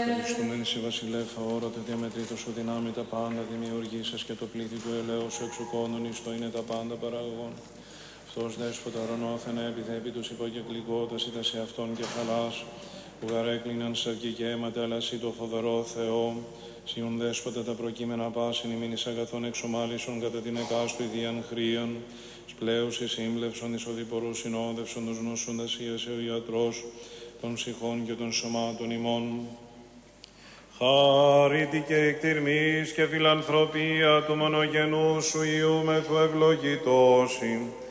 Ευχαριστούμεν εσύ βασιλεύα όροτε διαμετρήτω σου δυνάμει τα πάντα δημιουργήσας και το πλήθη του ελαίου σου εξουκώνων εις το είναι τα πάντα παραγωγών. Αυτός δέσποτα ρονόθενα επιθέπει τους υποκεκλικότας είτε σε αυτόν και χαλάς, που γαρέκλειναν σαρκή και αίματα, αλλά εσύ το φοβερό Θεό, σιουν δέσποτα τα προκείμενα πάσιν ημίν εις αγαθών εξομάλισον κατά την εκάστου ιδίαν χρίαν, σπλέους εις ύμπλευσον εις οδηπορούς συνόδευσον τους νοσούντας ίασε ο ιατρός των ψυχών και των σωμάτων ημών. Χάριτη και εκτιρμής και φιλανθρωπία του μονογενού σου Υιού μεθου ευλογητώσει,